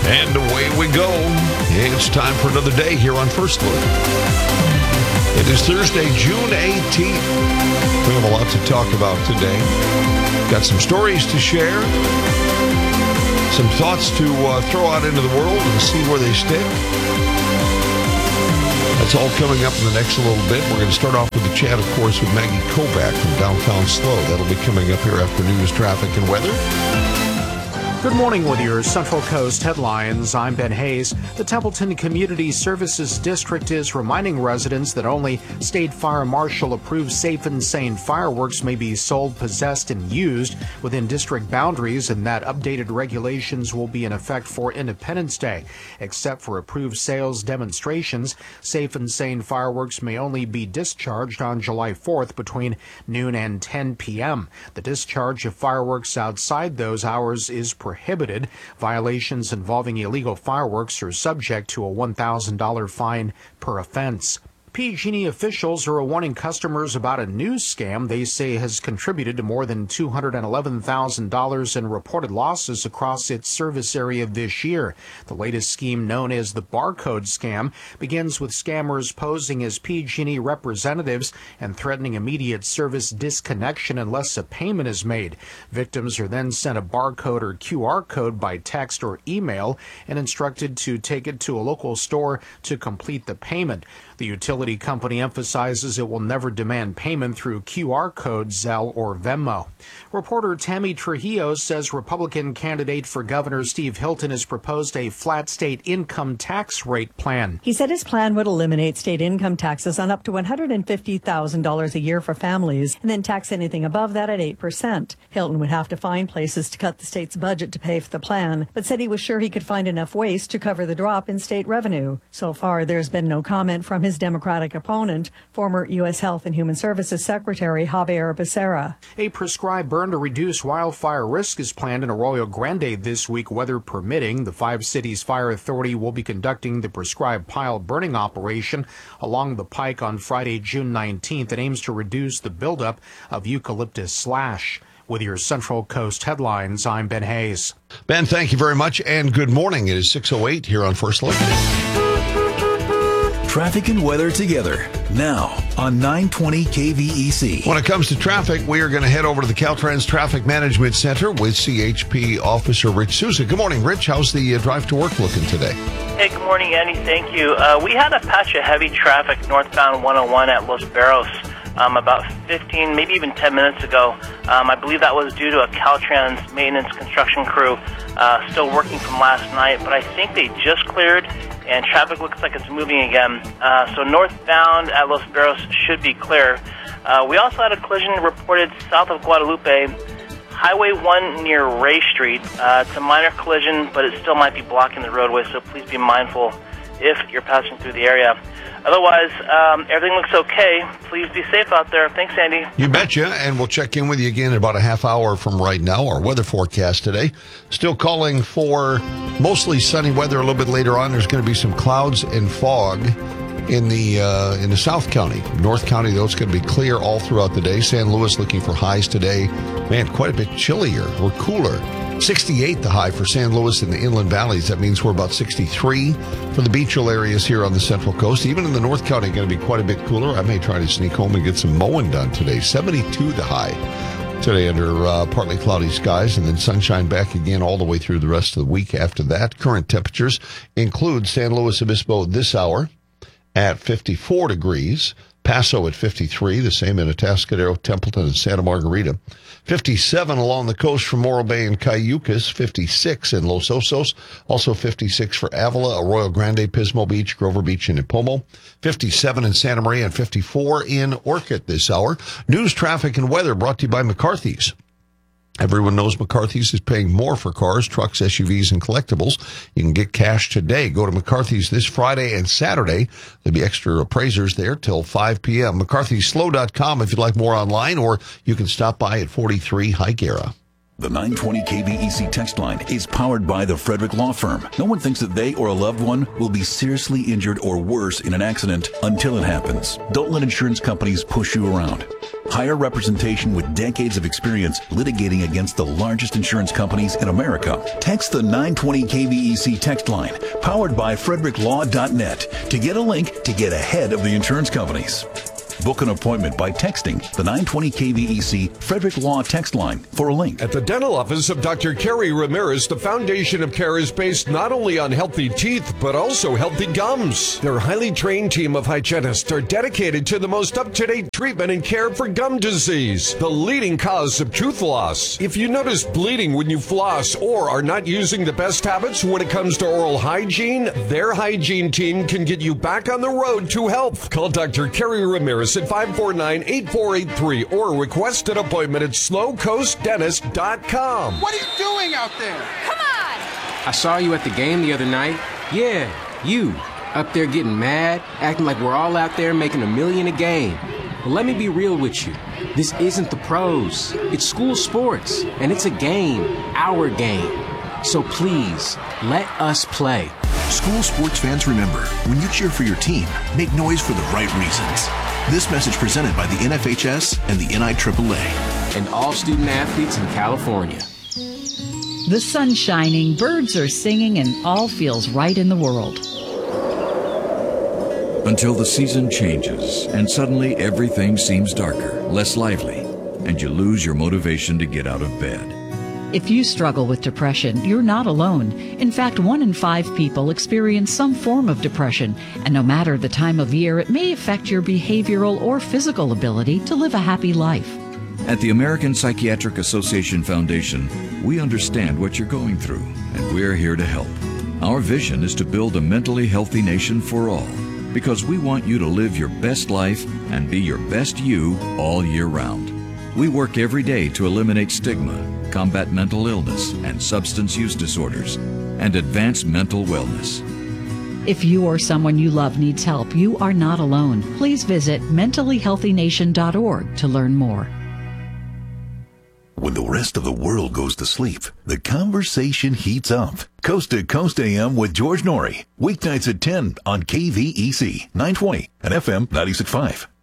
And away we go. It's time for another day here on First Look. It is Thursday, June 18th. We have a lot to talk about today. Got some stories to share, some thoughts to throw out into the world and see where they stick. That's all coming up in the next little bit. We're going to start off with the chat, of course, with Maggie Kovac from Downtown SLO. That'll be coming up here after news, traffic, and weather. Good morning with your Central Coast headlines. I'm Ben Hayes. The Templeton Community Services District is reminding residents that only State Fire Marshal approved Safe and Sane fireworks may be sold, possessed, and used within district boundaries, and that updated regulations will be in effect for Independence Day. Except for approved sales demonstrations, Safe and Sane fireworks may only be discharged on July 4th between noon and 10 p.m. The discharge of fireworks outside those hours is prohibited. Violations involving illegal fireworks are subject to a $1,000 fine per offense. PG&E officials are warning customers about a new scam they say has contributed to more than $211,000 in reported losses across its service area this year. The latest scheme, known as the barcode scam, begins with scammers posing as PG&E representatives and threatening immediate service disconnection unless a payment is made. Victims are then sent a barcode or QR code by text or email and instructed to take it to a local store to complete the payment. The utility company emphasizes it will never demand payment through QR code, Zelle, or Venmo. Reporter Tammy Trujillo says Republican candidate for Governor Steve Hilton has proposed a flat state income tax rate plan. He said his plan would eliminate state income taxes on up to $150,000 a year for families and then tax anything above that at 8%. Hilton would have to find places to cut the state's budget to pay for the plan, but said he was sure he could find enough waste to cover the drop in state revenue. So far, there's been no comment from his Democratic opponent, former U.S. Health and Human Services Secretary Javier Becerra. A prescribed burn to reduce wildfire risk is planned in Arroyo Grande this week, weather permitting. The Five Cities Fire Authority will be conducting the prescribed pile burning operation along the pike on Friday, June 19th. It aims to reduce the buildup of eucalyptus slash. With your Central Coast headlines, I'm Ben Hayes. Ben, thank you very much, and good morning. It is 6:08 here on First Look. Traffic and weather together now on 920 KVEC. When it comes to traffic, we are going to head over to the Caltrans Traffic Management Center with CHP Officer Rich Souza. Good morning, Rich. How's the drive to work looking today? Hey, good morning, Andy. Thank you. We had a patch of heavy traffic northbound 101 at Los Barros about 15, maybe even 10 minutes ago. I believe that was due to a Caltrans maintenance construction crew still working from last night, but I think they just cleared and traffic looks like it's moving again. So northbound at Los Barros should be clear. We also had a collision reported south of Guadalupe, Highway 1 near Ray Street. It's a minor collision, but it still might be blocking the roadway, so please be mindful if you're passing through the area. Otherwise, everything looks okay. Please be safe out there. Thanks, Andy. You betcha, and we'll check in with you again in about a half hour from right now. Our weather forecast today, still calling for mostly sunny weather. A little bit later on, there's going to be some clouds and fog in the South County. North County, though, it's going to be clear all throughout the day. San Luis looking for highs today. Man, quite a bit chillier or cooler. 68 the high for San Luis in the inland valleys. That means we're about 63 for the beachville areas here on the Central Coast. Even in the North County, going to be quite a bit cooler. I may try to sneak home and get some mowing done today. 72 the high today under partly cloudy skies, and then sunshine back again all the way through the rest of the week after that. Current temperatures include San Luis Obispo this hour at 54 degrees. Paso at 53, the same in Atascadero, Templeton, and Santa Margarita. 57 along the coast from Morro Bay and Cayucas. 56 in Los Osos. Also 56 for Avila, Arroyo Grande, Pismo Beach, Grover Beach, and Nipomo. 57 in Santa Maria and 54 in Orchid this hour. News, traffic, and weather brought to you by McCarthy's. Everyone knows McCarthy's is paying more for cars, trucks, SUVs, and collectibles. You can get cash today. Go to McCarthy's this Friday and Saturday. There'll be extra appraisers there till 5 p.m. McCarthySlow.com if you'd like more online, or you can stop by at 43 Higuera. The 920 KVEC text line is powered by the Frederick Law Firm. No one thinks that they or a loved one will be seriously injured or worse in an accident until it happens. Don't let insurance companies push you around. hire representation with decades of experience litigating against the largest insurance companies in America. Text the 920 KVEC text line, powered by FrederickLaw.net, to get a link to get ahead of the insurance companies. Book an appointment by texting the 920 KVEC Frederick Law text line for a link. At the dental office of Dr. Kerry Ramirez, the foundation of care is based not only on healthy teeth, but also healthy gums. Their highly trained team of hygienists are dedicated to the most up-to-date treatment and care for gum disease, the leading cause of tooth loss. If you notice bleeding when you floss or are not using the best habits when it comes to oral hygiene, their hygiene team can get you back on the road to health. Call Dr. Kerry Ramirez at 549-8483 or request an appointment at slowcoastdentist.com. What are you doing out there? Come on! I saw you at the game the other night. Yeah, you. Up there getting mad, acting like we're all out there making $1 million a game. But let me be real with you. This isn't the pros. It's school sports, and it's a game, our game. So please, let us play. School sports fans, remember, when you cheer for your team, make noise for the right reasons. This message presented by the NFHS and the NIAAA. And all student athletes in California. The sun's shining, birds are singing, and all feels right in the world. Until the season changes, and suddenly everything seems darker, less lively, and you lose your motivation to get out of bed. If you struggle with depression, you're not alone. In fact, 1 in 5 people experience some form of depression, and no matter the time of year, it may affect your behavioral or physical ability to live a happy life. At the American Psychiatric Association Foundation, we understand what you're going through, and we're here to help. Our vision is to build a mentally healthy nation for all, because we want you to live your best life and be your best you all year round. We work every day to eliminate stigma, combat mental illness and substance use disorders, and advance mental wellness. If you or someone you love needs help, you are not alone. Please visit mentallyhealthynation.org to learn more. When the rest of the world goes to sleep, the conversation heats up. Coast to Coast AM with George Norrie. Weeknights at 10 on KVEC 920 and FM 96.5.